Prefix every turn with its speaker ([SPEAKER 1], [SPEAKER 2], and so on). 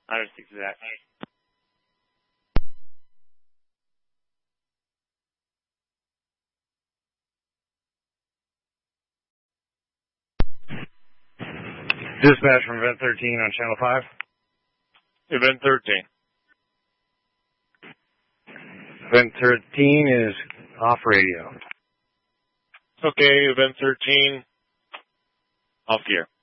[SPEAKER 1] 106 exact.
[SPEAKER 2] Dispatch from Event 13 on Channel 5.
[SPEAKER 3] Event 13.
[SPEAKER 2] Event 13 is off radio.
[SPEAKER 3] Okay, Event 13, off gear.